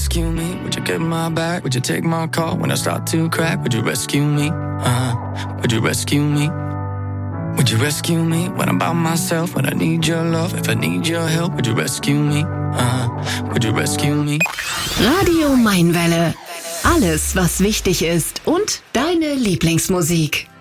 rescue me? Would you get my back? Would you take my call when I start to crack? Would you rescue me? Would you rescue me? Would you rescue me when I'm by myself? When I need your love, if I need your help, would you rescue me? Would you rescue me? Radio Mainwelle. Alles, was wichtig ist und deine Lieblingsmusik.